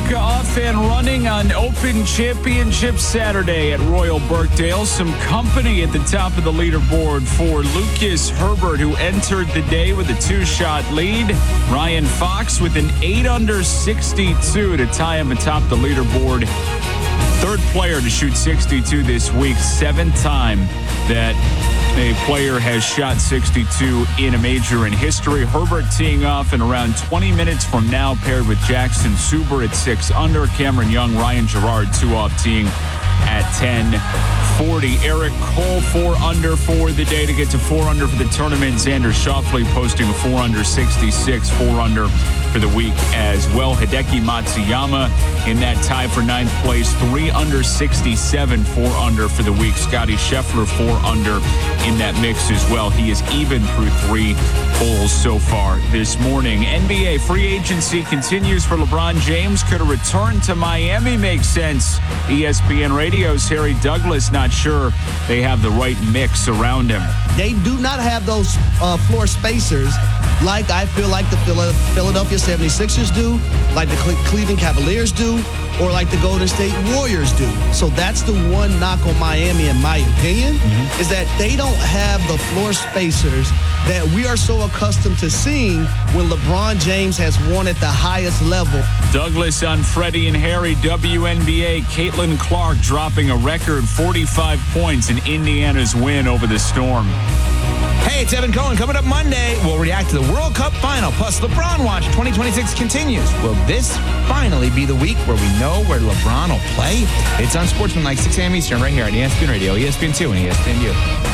America off and running on Open Championship Saturday at Royal Birkdale. Some company at the top of the leaderboard for Lucas Herbert, who entered the day with a 2-shot lead. Ryan Fox with an 8-under 62 to tie him atop the leaderboard. Third player to shoot 62 this week, 7th time that a player has shot 62 in a major in history. Herbert teeing off in around 20 minutes from now, paired with Jackson Suber at 6 under. Cameron Young, Ryan Gerard, 2 off teeing at 10:40. Eric Cole, 4 under for the day to get to 4 under for the tournament. Xander Schauffele posting a 4 under 66, 4 under for the week as well. Hideki Matsuyama in that tie for 9th place, 3 under 67, 4 under for the week. Scotty Scheffler, 4 under in that mix as well. He is even through 3 holes so far this morning. NBA free agency continues for LeBron James. Could a return to Miami make sense? ESPN Radio's Harry Douglas not sure they have the right mix around him. They do not have those floor spacers like I feel like the Philadelphia 76ers do, like the Cleveland Cavaliers do, or like the Golden State Warriors do. So that's the one knock on Miami, in my opinion, is that they don't have the floor spacers that we are so accustomed to seeing when LeBron James has won at the highest level. Douglas on Freddie and Harry. WNBA, Caitlin Clark dropping a record 45 points in Indiana's win over the Storm. Hey, it's Evan Cohen. Coming up Monday, we'll react to the World Cup final. Plus, LeBron Watch 2026 continues. Will this finally be the week where we know where LeBron will play? It's on Sportsman like 6 a.m. Eastern right here on ESPN Radio, ESPN2, and ESPNU.